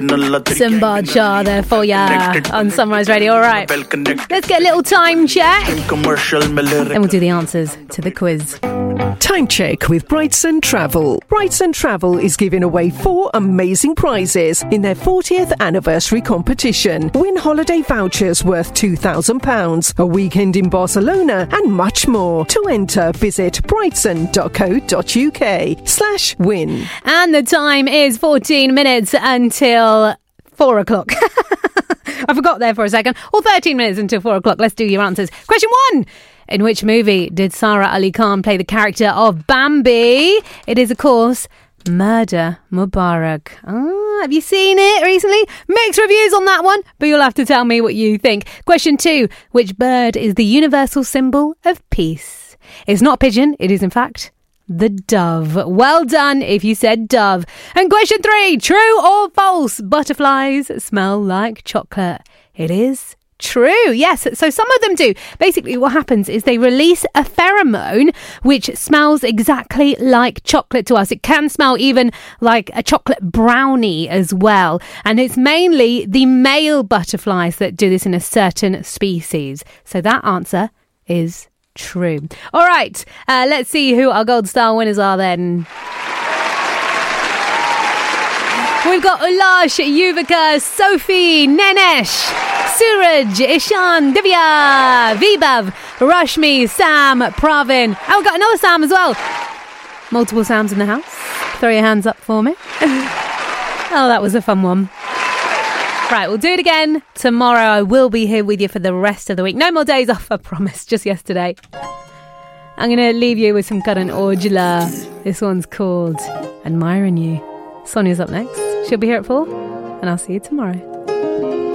Simbad Shah there for ya on Sunrise Radio. All right, let's get a little time check and we'll do the answers to the quiz. Time check with Brightson Travel. Brightson Travel is giving away 4 amazing prizes in their 40th anniversary competition. Win holiday vouchers worth £2,000, a weekend in Barcelona and much more. To enter, visit brightson.co.uk/win. And the time is 14 minutes until 4 o'clock. I forgot there for a second. Or 13 minutes until 4 o'clock. Let's do your answers. Question 1. In which movie did Sara Ali Khan play the character of Bambi? It is, of course, Murder Mubarak. Have you seen it recently? Mixed reviews on that one, but you'll have to tell me what you think. Question 2. Which bird is the universal symbol of peace? It's not a pigeon. It is, in fact, the dove. Well done if you said dove. And question 3. True or false? Butterflies smell like chocolate. It is true. Yes, so some of them do. Basically, what happens is they release a pheromone which smells exactly like chocolate to us. It can smell even like a chocolate brownie as well. And it's mainly the male butterflies that do this in a certain species. So that answer is true. All right, let's see who our Gold Star winners are then. We've got Ulash, Yuvika, Sophie, Nenesh, Suraj, Ishan, Divya, Vibhav, Rashmi, Sam, Pravin. Oh, we've got another Sam as well. Multiple Sams in the house. Throw your hands up for me. Oh, that was a fun one. Right, we'll do it again tomorrow. I will be here with you for the rest of the week. No more days off, I promise, just yesterday. I'm going to leave you with some Karan Aujla. This one's called Admiring You. Sonia's up next. She'll be here at 4, and I'll see you tomorrow.